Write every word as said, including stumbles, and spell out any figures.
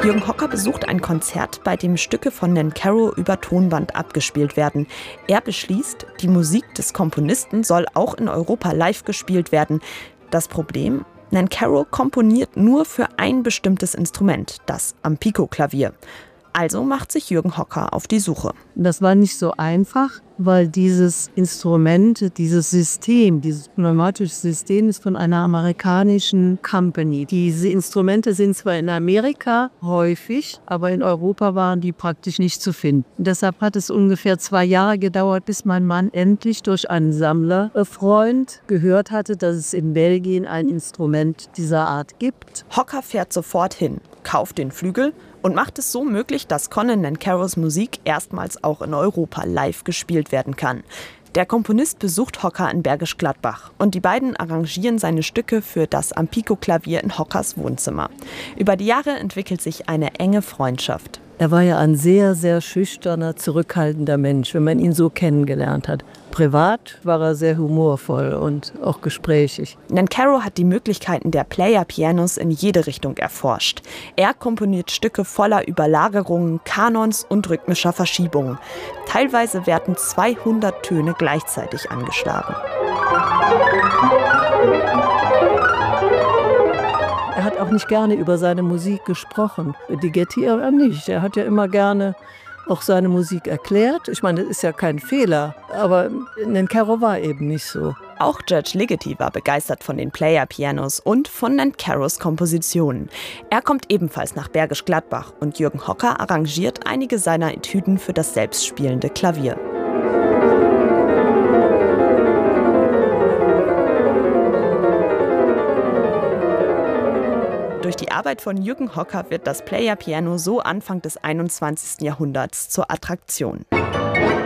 Jürgen Hocker besucht ein Konzert, bei dem Stücke von Nancarrow über Tonband abgespielt werden. Er beschließt, die Musik des Komponisten soll auch in Europa live gespielt werden. Das Problem? Nancarrow komponiert nur für ein bestimmtes Instrument, das Ampicco-Klavier. Also macht sich Jürgen Hocker auf die Suche. Das war nicht so einfach, weil dieses Instrument, dieses System, dieses pneumatische System ist von einer amerikanischen Company. Diese Instrumente sind zwar in Amerika häufig, aber in Europa waren die praktisch nicht zu finden. Deshalb hat es ungefähr zwei Jahre gedauert, bis mein Mann endlich durch einen Sammlerfreund gehört hatte, dass es in Belgien ein Instrument dieser Art gibt. Hocker fährt sofort hin, kauft den Flügel und macht es so möglich, dass Conan Nancarrows Musik erstmals auch in Europa live gespielt werden kann. Der Komponist besucht Hocker in Bergisch Gladbach und die beiden arrangieren seine Stücke für das Ampicco-Klavier in Hockers Wohnzimmer. Über die Jahre entwickelt sich eine enge Freundschaft. Er war ja ein sehr, sehr schüchterner, zurückhaltender Mensch, wenn man ihn so kennengelernt hat. Privat war er sehr humorvoll und auch gesprächig. Nancarrow hat die Möglichkeiten der Player-Pianos in jede Richtung erforscht. Er komponiert Stücke voller Überlagerungen, Kanons und rhythmischer Verschiebungen. Teilweise werden zweihundert Töne gleichzeitig angeschlagen. Er hat auch nicht gerne über seine Musik gesprochen. Ligeti er nicht. Er hat ja immer gerne auch seine Musik erklärt. Ich meine, das ist ja kein Fehler, aber Nancarrow war eben nicht so. Auch George Ligeti war begeistert von den Player-Pianos und von Nancarrows Kompositionen. Er kommt ebenfalls nach Bergisch Gladbach und Jürgen Hocker arrangiert einige seiner Etüden für das selbstspielende Klavier. Durch die Arbeit von Jürgen Hocker wird das Player-Piano so Anfang des einundzwanzigsten Jahrhunderts zur Attraktion.